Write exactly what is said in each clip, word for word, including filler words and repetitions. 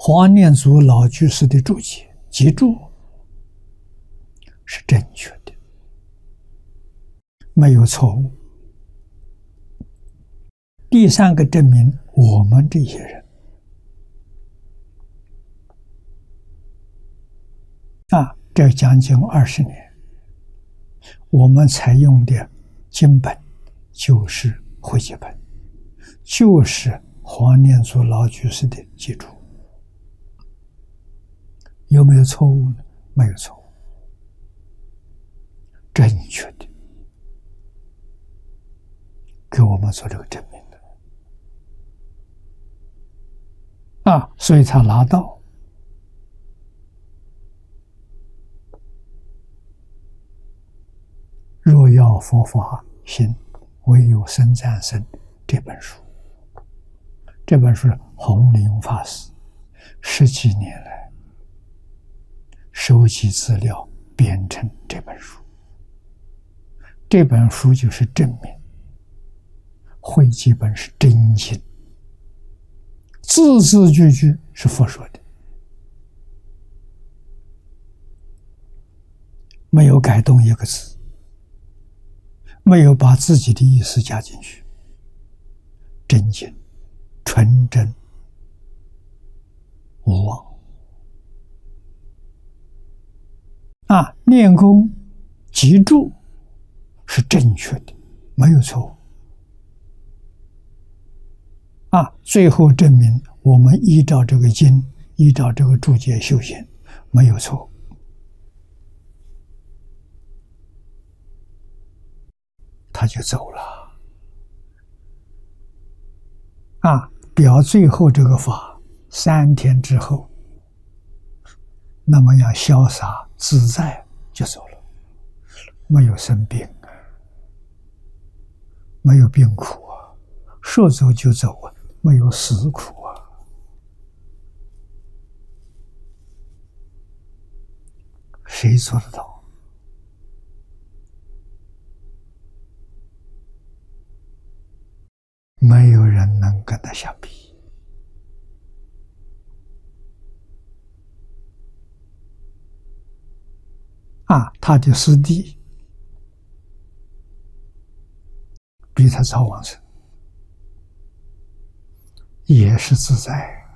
黄念祖老居士的注解，记住是正确的，没有错误。第三个证明，我们这些人啊，这将近二十年，我们采用的经本就是汇集本，就是黄念祖老居士的记注。有没有错误呢？没有错误，正确的，给我们做这个证明的啊，所以他拿到若要佛法行，唯有僧赞僧这本书。这本书是弘林法师十几年来收集资料编成这本书。这本书就是证明汇集本是真经，字字句句是佛说的，没有改动一个字，没有把自己的意思加进去，真经纯真无妄啊！念功记住是正确的，没有错误啊！最后证明我们依照这个经，依照这个注解修行，没有错误，他就走了啊！表最后这个法，三天之后，那么样潇洒自在就走了，没有生病啊，没有病苦啊，说走就走啊，没有死苦啊。谁做得到？没有人能跟他相比啊！他的师弟比他早往生，也是自在，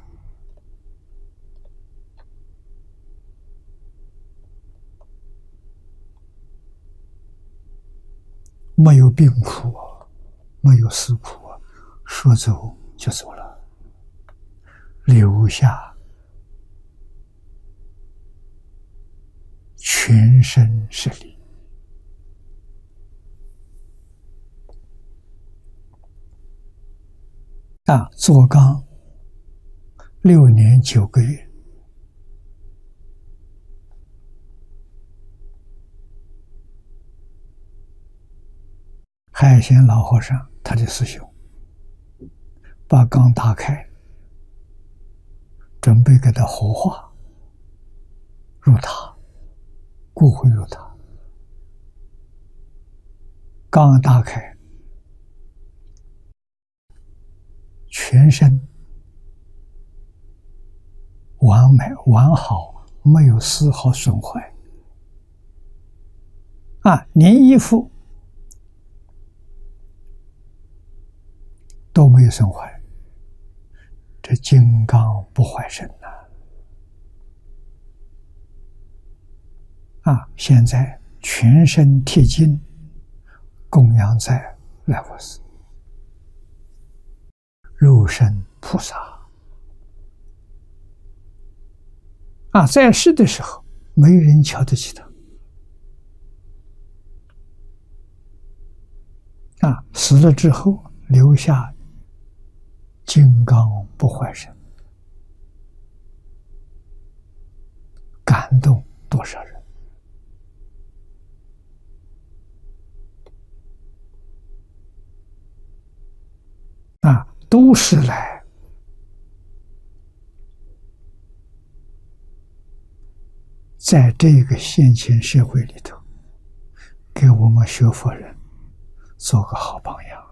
没有病苦啊，没有死苦啊，说走就走了，留下全身是力啊！做纲六年九个月，海贤老和尚他的师兄把缸打开，准备给他火化入塔，骨灰入塔。缸打开，全身完美完好，没有丝毫损坏啊，连衣服都没有损坏，这金刚不坏身呐！啊，现在全身贴金，供养在来佛寺，肉身菩萨啊，在世的时候没人瞧得起他啊，死了之后留下金刚不坏身，感动多少人啊！都是来在这个现前社会里头，给我们学佛人做个好榜样。